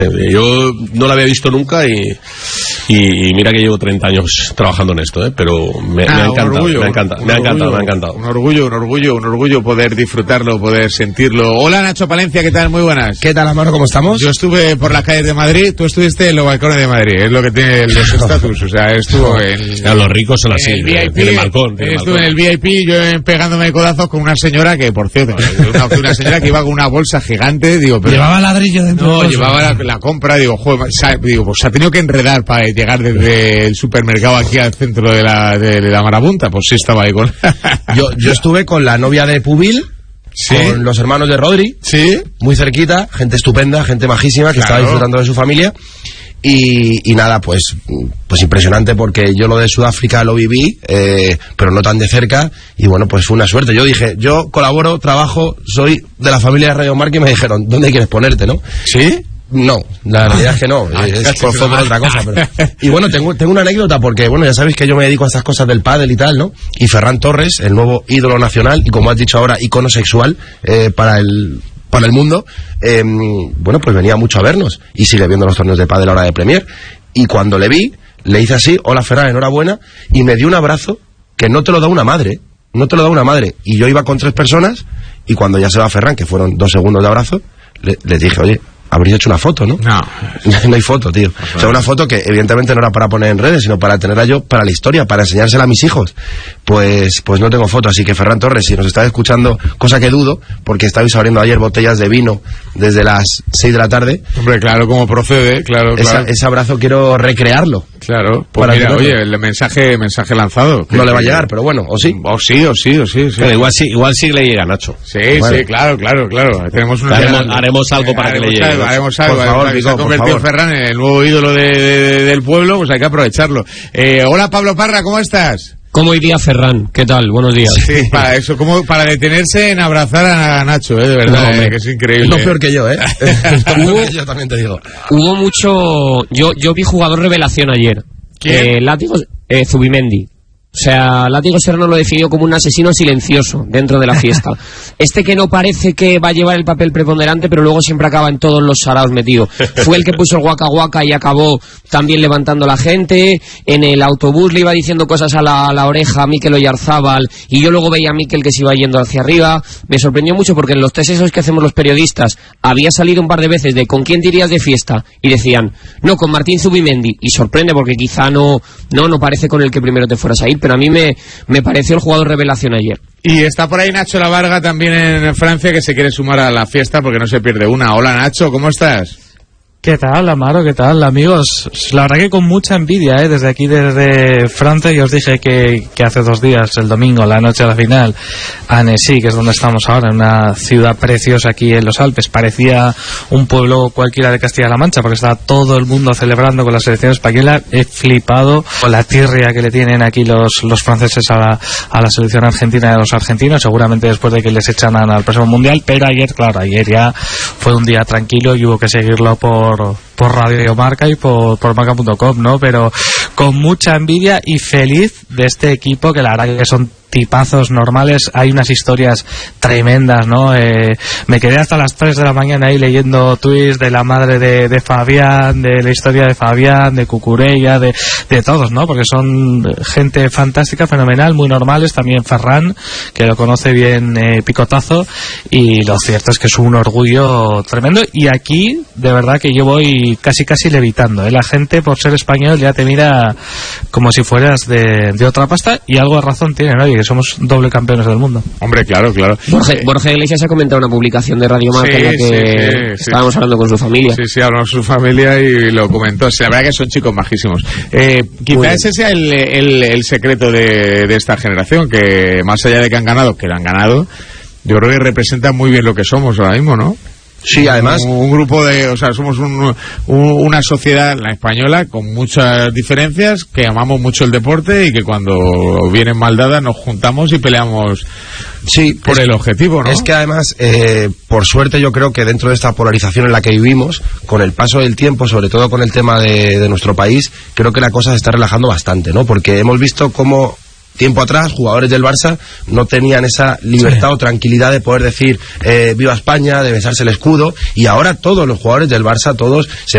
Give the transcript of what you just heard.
Yo no la había visto nunca y mira que llevo 30 años trabajando en esto, pero me ha encantado, me ha encantado. Un orgullo poder disfrutarlo, poder sentirlo. Hola Nacho Palencia, ¿qué tal? Muy buenas. ¿Qué tal, Amaro? ¿Cómo estamos? Yo estuve por las calles de Madrid, tú estuviste en los balcones de Madrid, es lo que tiene el estatus, o sea, estuvo en... Los ricos son así, tiene balcón. Estuve en el VIP, yo pegándome codazos con una señora que, por cierto, una señora que iba con una bolsa gigante, digo, pero... ¿Llevaba ladrillo dentro? No, llevaba la compra, digo, joder, pues se ha tenido que enredar para llegar desde el supermercado aquí al centro de la marabunta. Pues sí, estaba ahí con... yo estuve con la novia de Pubil, ¿sí? Con los hermanos de Rodri, ¿sí? Muy cerquita, gente estupenda, gente majísima, que estaba disfrutando de su familia. Y nada, pues impresionante, porque yo lo de Sudáfrica lo viví, pero no tan de cerca, y bueno, pues fue una suerte. Yo dije, yo colaboro, trabajo, soy de la familia de Radio Marca, y me dijeron, ¿dónde quieres ponerte, no? ¿Sí? No, la realidad es que no, fue por otra cosa. Pero... Y bueno, tengo una anécdota, porque bueno, ya sabéis que yo me dedico a estas cosas del pádel y tal, ¿no? Y Ferran Torres, el nuevo ídolo nacional, y como has dicho ahora, icono sexual para el mundo, bueno, pues venía mucho a vernos, y sigue viendo los torneos de pádel ahora de Premier, y cuando le vi, le hice así, hola Ferran, enhorabuena, y me dio un abrazo que no te lo da una madre, y yo iba con 3 personas, y cuando ya se va Ferran, que fueron 2 segundos de abrazo, le dije, oye, habréis hecho una foto, ¿no? No hay foto, tío. O sea, una foto que evidentemente no era para poner en redes, sino para tenerla yo para la historia, para enseñársela a mis hijos. Pues no tengo foto, así que Ferran Torres, si nos estáis escuchando, cosa que dudo, porque estabais abriendo ayer botellas de vino desde las 6 de la tarde. Hombre, claro, como procede, claro. Ese abrazo quiero recrearlo. Claro, pues mira, oye, el mensaje lanzado. No le va a llegar, pero bueno, o sí. O sí. Pero igual sí le llega, Nacho. Sí, bueno. Sí, claro. Haremos algo para que le llegue. Haremos algo. Por favor, se ha convertido Ferran en el nuevo ídolo del pueblo, pues hay que aprovecharlo. Hola Pablo Parra, ¿cómo estás? ¿Cómo iría Ferran? ¿Qué tal? Buenos días. Sí, para eso, como para detenerse en abrazar a Nacho, de verdad, que es increíble. No peor que yo, yo también te digo. Hubo mucho... Yo vi jugador revelación ayer. ¿Quién? Látigo Zubimendi. O sea, Látigo Serrano lo definió como un asesino silencioso dentro de la fiesta. Que no parece que va a llevar el papel preponderante, pero luego siempre acaba en todos los saraos metido. Fue el que puso el guaca guaca y acabó también levantando a la gente. En el autobús le iba diciendo cosas a la oreja a Mikel Oyarzábal, y yo luego veía a Mikel que se iba yendo hacia arriba. Me sorprendió mucho porque en los test esos que hacemos los periodistas había salido un par de veces de ¿con quién te irías de fiesta? Y decían, no, con Martín Zubimendi. Y sorprende porque quizá no parece con el que primero te fueras a ir, pero a mí me pareció el jugador revelación ayer. Y está por ahí Nacho Lavarga también en Francia, que se quiere sumar a la fiesta porque no se pierde una. Hola Nacho, ¿cómo estás? ¿Qué tal, Amaro? ¿Qué tal, amigos? La verdad que con mucha envidia, desde aquí, desde Francia. Yo os dije que hace 2 días, el domingo, la noche de la final, Annecy, que es donde estamos ahora, en una ciudad preciosa aquí en los Alpes, parecía un pueblo cualquiera de Castilla-La Mancha, porque estaba todo el mundo celebrando con la selección española. He flipado con la tirria que le tienen aquí los franceses a la selección argentina y a los argentinos, seguramente después de que les echan al próximo mundial. Pero ayer ya fue un día tranquilo y hubo que seguirlo por Radio Marca y por marca.com, ¿no? Pero con mucha envidia y feliz de este equipo, que la verdad que son tipazos normales. Hay unas historias tremendas, ¿no? Me quedé hasta las 3 de la mañana ahí leyendo tweets de la madre de Fabián, de la historia de Fabián, de Cucurella, de todos, ¿no? Porque son gente fantástica, fenomenal, muy normales. También Ferran, que lo conoce bien, Picotazo, y lo cierto es que es un orgullo tremendo. Y aquí, de verdad que yo voy casi levitando, La gente, por ser español, ya te mira como si fueras de otra pasta, y algo de razón tiene, ¿no? Y que somos doble campeones del mundo. Hombre, claro. Borja Iglesias ha comentado una publicación de Radio Marca en la que estábamos hablando con su familia. Sí, hablamos con su familia y lo comentó. La verdad que son chicos majísimos. Quizás ese sea el secreto de esta generación, que más allá de que lo han ganado, yo creo que representa muy bien lo que somos ahora mismo, ¿no? Sí, además un grupo somos una sociedad, la española, con muchas diferencias, que amamos mucho el deporte y que cuando vienen mal dadas nos juntamos y peleamos por el objetivo, ¿no? Es que además, por suerte, yo creo que dentro de esta polarización en la que vivimos, con el paso del tiempo, sobre todo con el tema de nuestro país, creo que la cosa se está relajando bastante, ¿no? Porque hemos visto cómo tiempo atrás jugadores del Barça no tenían esa libertad o tranquilidad de poder decir viva España, de besarse el escudo, y ahora todos los jugadores del Barça, todos se